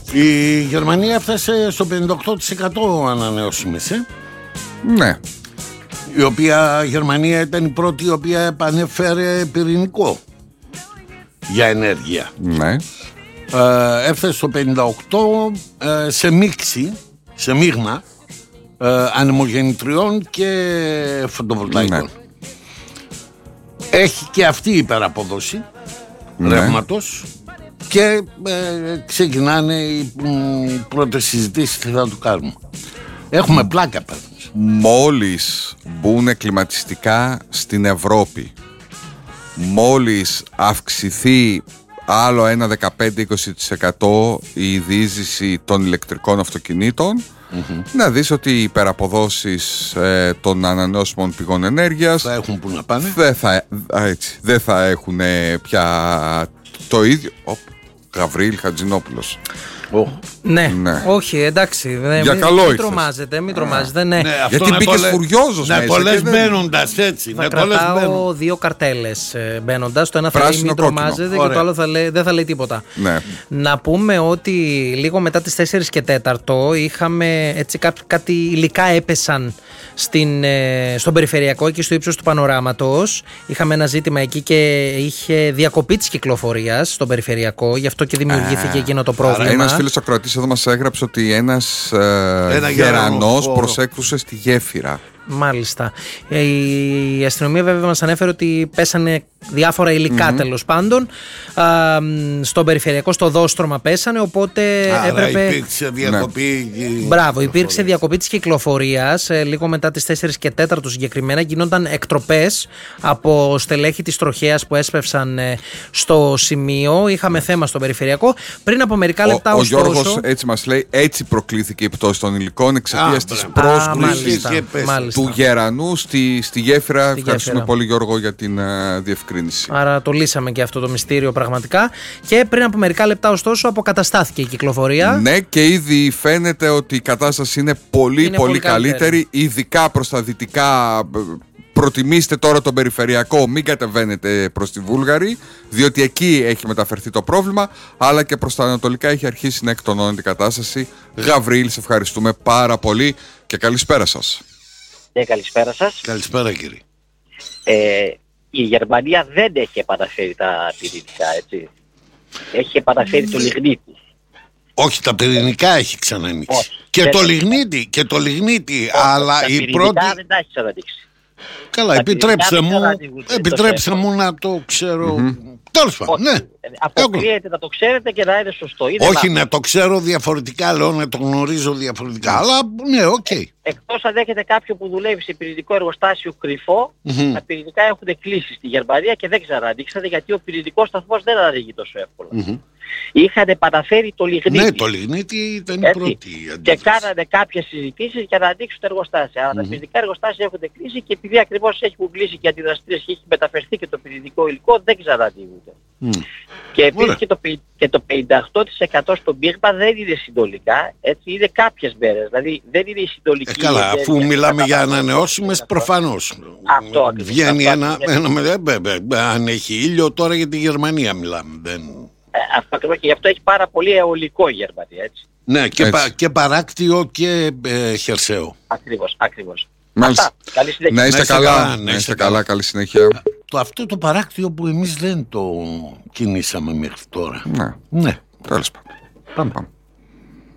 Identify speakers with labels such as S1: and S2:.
S1: Η Γερμανία έφτασε στο 58% ανανεώσιμες.
S2: Ναι.
S1: Η Γερμανία ήταν η πρώτη η οποία επανέφερε πυρηνικό για ενέργεια.
S2: Ναι.
S1: Έφτασε στο 58% σε μίξη, σε μείγμα ανεμογεννητριών και φωτοβολταϊκών. Ναι. Έχει και αυτή η υπεραπόδοση ρεύματος και ξεκινάνε οι πρώτες συζητήσεις τι θα του κάνουμε. Έχουμε πλάκα πάντως.
S2: Μόλις μπουν κλιματιστικά στην Ευρώπη, μόλις αυξηθεί άλλο ένα 15-20% η διείσδυση των ηλεκτρικών αυτοκινήτων, να δεις ότι οι υπεραποδόσεις των ανανεώσιμων πηγών ενέργειας
S1: θα έχουν που να πάνε.
S2: Δεν θα έχουν πια το ίδιο. Γαβρίλ Χατζηνόπουλος.
S3: Ναι, όχι, εντάξει.
S2: Για καλό
S3: μην τρομάζετε, ναι.
S2: Γιατί μπήκες φουριόζος μέσα.
S1: Ναι, πολλές μπαίνοντας έτσι.
S3: Θα κρατάω δύο καρτέλες μπαίνοντας. Το ένα θα λέει μην τρομάζετε και το άλλο δεν θα λέει τίποτα.
S2: Ναι.
S3: Να πούμε ότι λίγο μετά τις 4 και 4 είχαμε έτσι κάτι υλικά έπεσαν στον περιφερειακό και στο ύψος του πανοράματος. Είχαμε ένα ζήτημα εκεί και είχε διακοπή της κυκλοφορίας στον περιφερειακό, γι' αυτό και δημιουργήθηκε εκείνο το πρόβλημα.
S2: Ένας φίλος ακροατής εδώ μας έγραψε ότι ένας γερανός προσέκρουσε στη γέφυρα.
S3: Μάλιστα. Η αστυνομία βέβαια μας ανέφερε ότι πέσανε διάφορα υλικά τέλος πάντων. Στον περιφερειακό, στο δόστρωμα πέσανε, οπότε έπρεπε.
S1: Υπήρξε διακοπή.
S3: Μπράβο, υπήρξε διακοπή της κυκλοφορίας. Λίγο μετά τις 4 και 4 συγκεκριμένα γινόταν εκτροπές από στελέχη της τροχέας που έσπευσαν στο σημείο. Είχαμε θέμα στο περιφερειακό. Πριν από μερικά λεπτά,
S2: ο Γιώργος έτσι μας λέει, έτσι προκλήθηκε η πτώση των υλικών εξαιτίας της πρόσκλησης του γερανού στη γέφυρα. Ευχαριστούμε πολύ, Γιώργο, για την διευκρίνηση.
S3: Άρα το λύσαμε και αυτό το μυστήριο πραγματικά. Και πριν από μερικά λεπτά, ωστόσο, αποκαταστάθηκε η κυκλοφορία.
S2: Ναι, και ήδη φαίνεται ότι η κατάσταση είναι πολύ καλύτερη, ειδικά προς τα δυτικά. Προτιμήστε τώρα τον περιφερειακό, μην κατεβαίνετε προς τη Βούλγαρη, διότι εκεί έχει μεταφερθεί το πρόβλημα, αλλά και προς τα ανατολικά έχει αρχίσει να εκτονώνεται η κατάσταση. Γαβρίλ, σε ευχαριστούμε πάρα πολύ και καλησπέρα σας.
S4: Καλησπέρα σας.
S1: Καλησπέρα, κύριε.
S4: Η Γερμανία δεν έχει επαναφέρει τα πυρηνικά, έτσι. Έχει επαναφέρει το λιγνίτη.
S1: Όχι, τα πυρηνικά έχει ξανανοίξει. Και το λιγνίτη, αλλά η πρώτη.
S4: Δεν τα έχει ξανανοίξει.
S1: Καλά, επιτρέψτε μου να το ξέρω. Τέλος πάντων, ναι.
S4: Αποκλείεται να το ξέρετε και να είναι σωστό.
S1: Όχι, να το ξέρω διαφορετικά, λέω να το γνωρίζω διαφορετικά. Αλλά ναι, οκ.
S4: Εκτός αν έχετε κάποιον που δουλεύει σε πυρηνικό εργοστάσιο κρυφό, τα πυρηνικά έχουν κλείσει στη Γερμανία και δεν ξανανοίξατε, γιατί ο πυρηνικός σταθμός δεν ανοίγει τόσο εύκολα. Είχαν επαναφέρει το λιγνίτη.
S1: Ναι, το λιγνίτη ήταν η πρώτη αντίδραση.
S4: Και κάνανε κάποιες συζητήσεις για να ανοίξουν τα εργοστάσια. Αλλά τα πυρηνικά εργοστάσια έχουν κλείσει και επειδή ακριβώς έχουν κλείσει και αντιδραστήρες και έχει μεταφερθεί και το πυρηνικό υλικό, δεν ξανανοίγονται. Και επίσης και το 58% στον πύργμα δεν είναι συνολικά, έτσι, είναι κάποιες μέρες. Δηλαδή δεν είναι η συνολική.
S1: Καλά, αφού μιλάμε για ανανεώσιμες, προφανώς.
S4: Αυτό
S1: βγαίνει αν έχει ήλιο, τώρα για τη Γερμανία μιλάμε.
S4: Αυτό ακριβώς, και γι' αυτό έχει πάρα πολύ αιωλικό η Γερμανία, έτσι.
S1: Ναι, και παράκτιο και χερσαίο.
S4: Ακριβώς.
S2: Μάλιστα.
S4: Καλή συνέχεια.
S2: Να είστε καλά, καλή συνέχεια.
S1: Αυτό το παράκτιο που εμείς δεν το κινήσαμε μέχρι τώρα.
S2: Ναι. Τέλος πάντων.
S1: Πάμε.